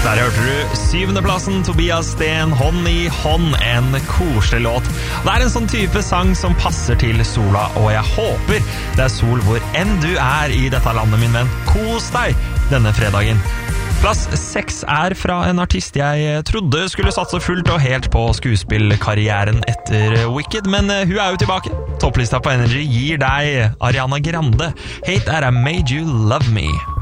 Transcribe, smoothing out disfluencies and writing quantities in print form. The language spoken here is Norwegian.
Der hørte du 7. plassen, Tobias Sten, Hånd i hånd, en koselig låt. Det er en sånn type sang som passer til sola, og jeg håper det er sol hvor enn du er i dette landet, min venn. Kos deg denne fredagen. Plass 6 er fra en artist jeg trodde skulle satse fullt og helt på skuespillkarrieren etter Wicked, men hun er jo tilbake. Topplista på Energy gir deg Ariana Grande. Hate that I made you love me.